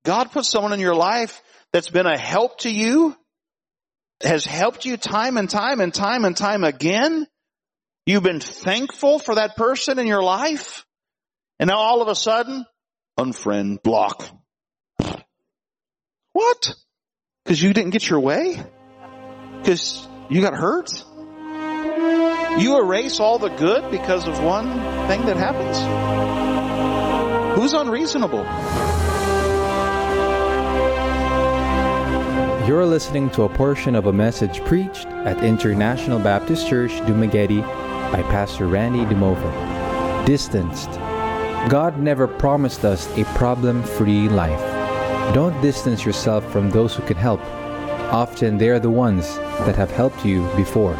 God put someone in your life that's been a help to you, has helped you time and time and time and time again. You've been thankful for that person in your life. And now all of a sudden, unfriend, block. What? Because you didn't get your way? Because you got hurt? You erase all the good because of one thing that happens? Who's unreasonable? You're listening to a portion of a message preached at International Baptist Church, Dumaguete by Pastor Randy DeMova. Distanced. God never promised us a problem-free life. Don't distance yourself from those who can help. Often they are the ones that have helped you before.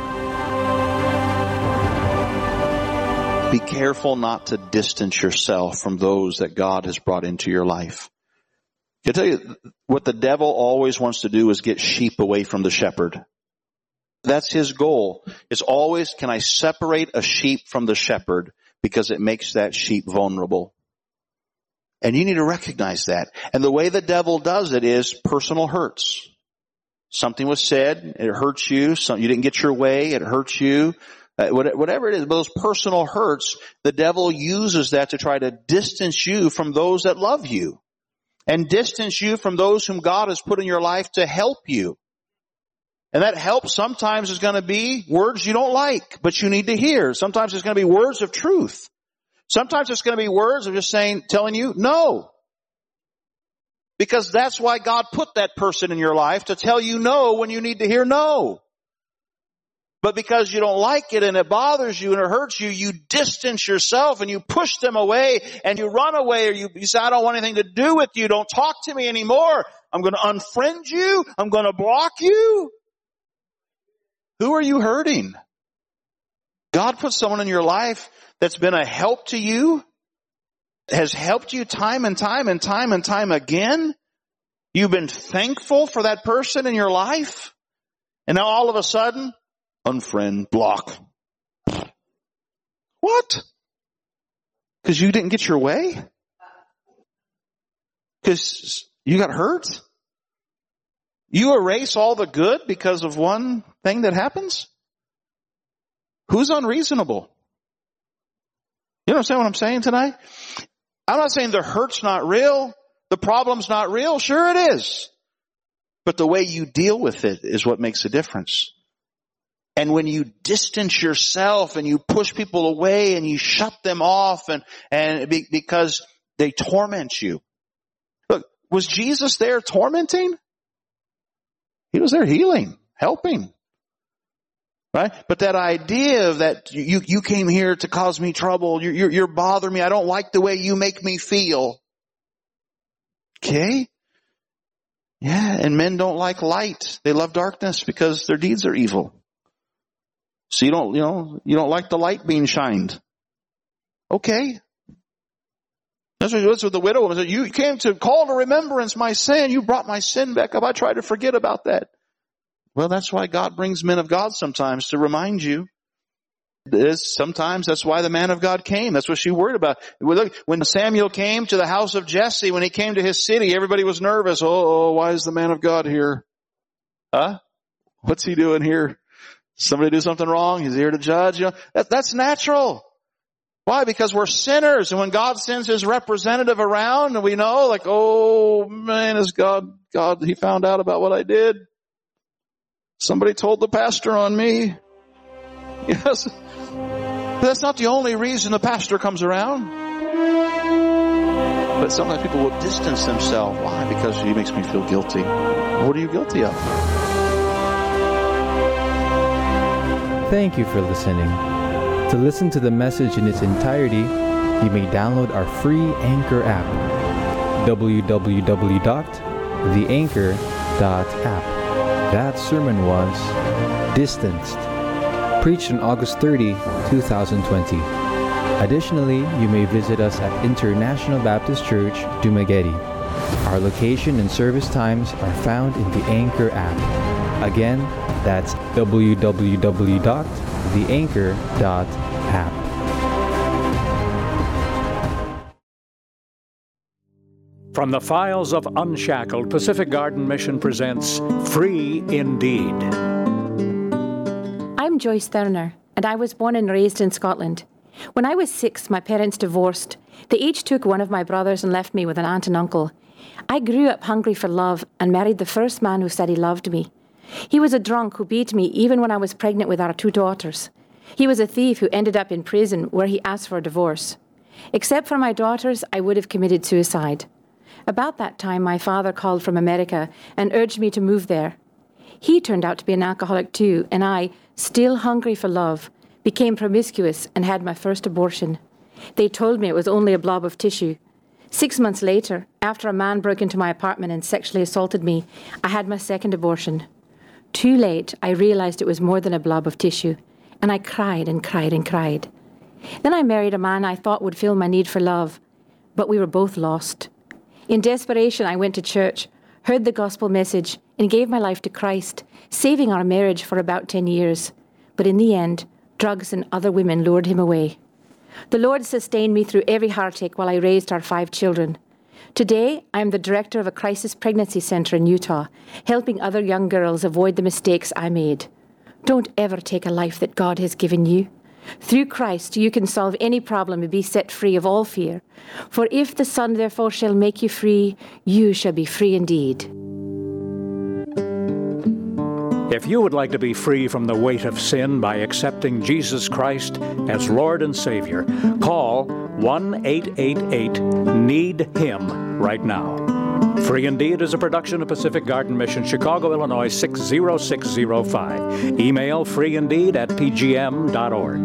Be careful not to distance yourself from those that God has brought into your life. I tell you, what the devil always wants to do is get sheep away from the shepherd. That's his goal. It's always, can I separate a sheep from the shepherd because it makes that sheep vulnerable? And you need to recognize that. And the way the devil does it is personal hurts. Something was said, it hurts you. You didn't get your way, it hurts you. Whatever it is, but those personal hurts, the devil uses that to try to distance you from those that love you. And distance you from those whom God has put in your life to help you. And that help sometimes is going to be words you don't like, but you need to hear. Sometimes it's going to be words of truth. Sometimes it's going to be words of just telling you no. Because that's why God put that person in your life, to tell you no when you need to hear no. But because you don't like it and it bothers you and it hurts you, you distance yourself and you push them away and you run away, or you say, I don't want anything to do with you. Don't talk to me anymore. I'm going to unfriend you. I'm going to block you. Who are you hurting? God put someone in your life that's been a help to you, has helped you time and time and time and time again. You've been thankful for that person in your life. And now all of a sudden, unfriend, block. What? Because you didn't get your way? Because you got hurt? You erase all the good because of one thing that happens? Who's unreasonable? You understand what I'm saying tonight? I'm not saying the hurt's not real, the problem's not real. Sure it is. But the way you deal with it is what makes a difference. And when you distance yourself and you push people away and you shut them off because they torment you. Look, was Jesus there tormenting? He was there healing, helping. Right? But that idea of that you came here to cause me trouble, you're bothering me, I don't like the way you make me feel. Okay? Yeah, and men don't like light. They love darkness because their deeds are evil. So you don't like the light being shined. Okay. That's what the widow was. You came to call to remembrance my sin. You brought my sin back up. I tried to forget about that. Well, that's why God brings men of God sometimes, to remind you. Sometimes that's why the man of God came. That's what she worried about. When Samuel came to the house of Jesse, when he came to his city, everybody was nervous. Oh, why is the man of God here? Huh? What's he doing here? Somebody do something wrong? He's here to judge. That's natural. Why? Because we're sinners. And when God sends his representative around, and we know, oh man, is God, he found out about what I did. Somebody told the pastor on me. Yes. But that's not the only reason the pastor comes around. But sometimes people will distance themselves. Why? Because he makes me feel guilty. What are you guilty of? Thank you for listening. To listen to the message in its entirety, you may download our free Anchor app. www.theanchor.app. That sermon was Distanced, preached on August 30, 2020. Additionally, you may visit us at International Baptist Church, Dumaguete. Our location and service times are found in the Anchor app. Again, that's www.theanchor.app. From the files of Unshackled, Pacific Garden Mission presents Free Indeed. I'm Joyce Thurner, and I was born and raised in Scotland. When I was 6, my parents divorced. They each took one of my brothers and left me with an aunt and uncle. I grew up hungry for love and married the first man who said he loved me. He was a drunk who beat me even when I was pregnant with our 2 daughters. He was a thief who ended up in prison where he asked for a divorce. Except for my daughters, I would have committed suicide. About that time, my father called from America and urged me to move there. He turned out to be an alcoholic too, and I, still hungry for love, became promiscuous and had my first abortion. They told me it was only a blob of tissue. 6 months later, after a man broke into my apartment and sexually assaulted me, I had my second abortion. Too late, I realized it was more than a blob of tissue, and I cried and cried and cried. Then I married a man I thought would fill my need for love, but we were both lost. In desperation, I went to church, heard the gospel message, and gave my life to Christ, saving our marriage for about 10 years. But in the end, drugs and other women lured him away. The Lord sustained me through every heartache while I raised our 5 children. Today, I am the director of a crisis pregnancy center in Utah, helping other young girls avoid the mistakes I made. Don't ever take a life that God has given you. Through Christ, you can solve any problem and be set free of all fear. For if the Son therefore shall make you free, you shall be free indeed. If you would like to be free from the weight of sin by accepting Jesus Christ as Lord and Savior, call 1-888-NEED-HIM right now. Free Indeed is a production of Pacific Garden Mission, Chicago, Illinois 60605. Email freeindeed@pgm.org.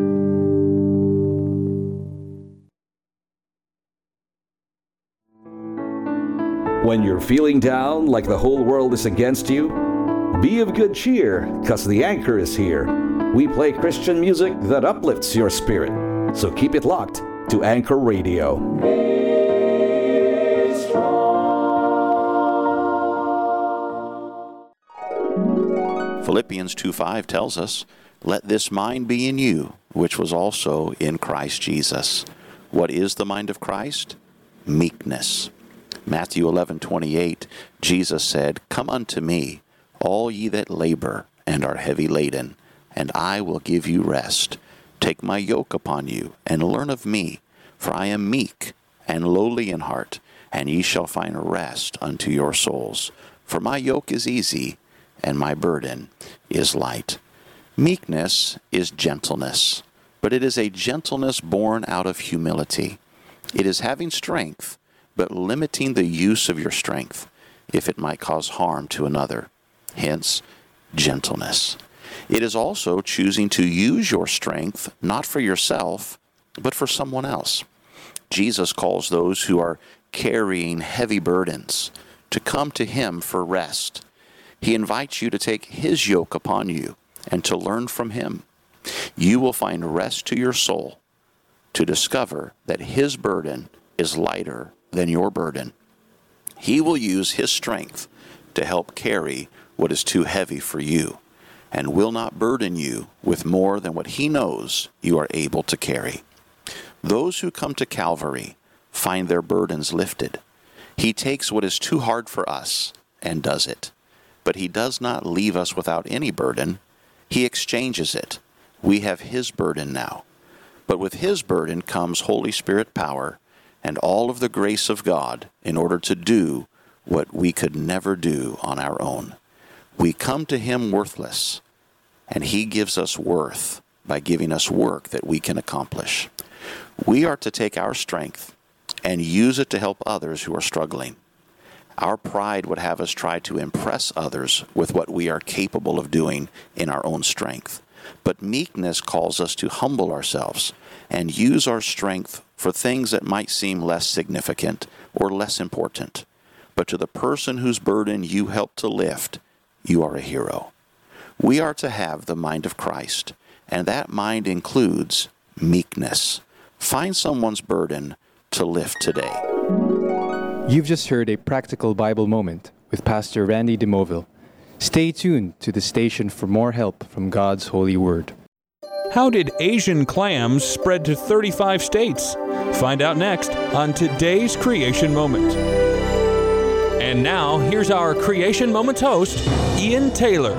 When you're feeling down like the whole world is against you, be of good cheer, because the Anchor is here. We play Christian music that uplifts your spirit. So keep it locked to Anchor Radio. Philippians 2:5 tells us, "Let this mind be in you, which was also in Christ Jesus." What is the mind of Christ? Meekness. Matthew 11:28, Jesus said, "Come unto me, all ye that labor and are heavy laden, and I will give you rest. Take my yoke upon you, and learn of me, for I am meek and lowly in heart, and ye shall find rest unto your souls. For my yoke is easy, and my burden is light." Meekness is gentleness, but it is a gentleness born out of humility. It is having strength, but limiting the use of your strength, if it might cause harm to another. Hence, gentleness. It is also choosing to use your strength not for yourself, but for someone else. Jesus calls those who are carrying heavy burdens to come to Him for rest. He invites you to take His yoke upon you and to learn from Him. You will find rest to your soul, to discover that His burden is lighter than your burden. He will use His strength to help carry what is too heavy for you, and will not burden you with more than what He knows you are able to carry. Those who come to Calvary find their burdens lifted. He takes what is too hard for us and does it. But He does not leave us without any burden. He exchanges it. We have His burden now. But with His burden comes Holy Spirit power and all of the grace of God in order to do what we could never do on our own. We come to Him worthless, and He gives us worth by giving us work that we can accomplish. We are to take our strength and use it to help others who are struggling. Our pride would have us try to impress others with what we are capable of doing in our own strength. But meekness calls us to humble ourselves and use our strength for things that might seem less significant or less important. But to the person whose burden you help to lift, you are a hero. We are to have the mind of Christ, and that mind includes meekness. Find someone's burden to lift today. You've just heard a practical Bible moment with Pastor Randy DeMoville. Stay tuned to the station for more help from God's holy word. How did Asian clams spread to 35 states? Find out next on today's Creation Moment. And now, here's our Creation Moments host, Ian Taylor.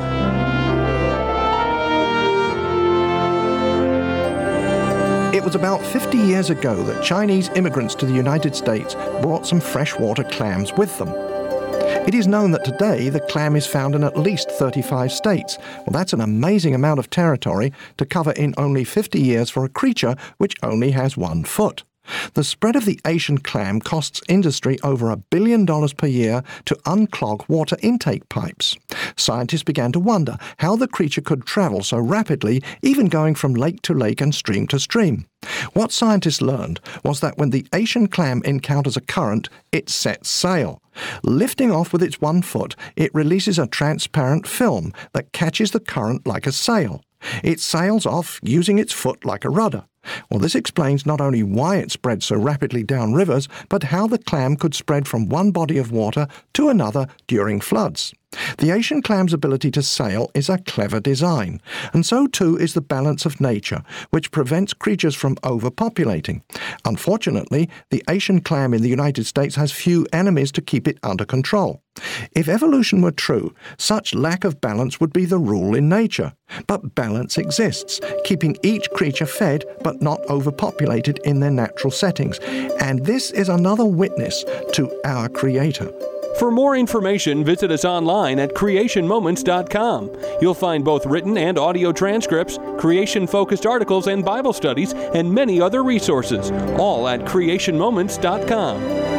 It was about 50 years ago that Chinese immigrants to the United States brought some freshwater clams with them. It is known that today the clam is found in at least 35 states. Well, that's an amazing amount of territory to cover in only 50 years for a creature which only has 1 foot. The spread of the Asian clam costs industry over $1 billion per year to unclog water intake pipes. Scientists began to wonder how the creature could travel so rapidly, even going from lake to lake and stream to stream. What scientists learned was that when the Asian clam encounters a current, it sets sail. Lifting off with its 1 foot, it releases a transparent film that catches the current like a sail. It sails off using its foot like a rudder. Well, this explains not only why it spread so rapidly down rivers, but how the clam could spread from one body of water to another during floods. The Asian clam's ability to sail is a clever design, and so too is the balance of nature, which prevents creatures from overpopulating. Unfortunately, the Asian clam in the United States has few enemies to keep it under control. If evolution were true, such lack of balance would be the rule in nature. But balance exists, keeping each creature fed but not overpopulated in their natural settings. And this is another witness to our Creator. For more information, visit us online at creationmoments.com. You'll find both written and audio transcripts, creation-focused articles and Bible studies, and many other resources, all at creationmoments.com.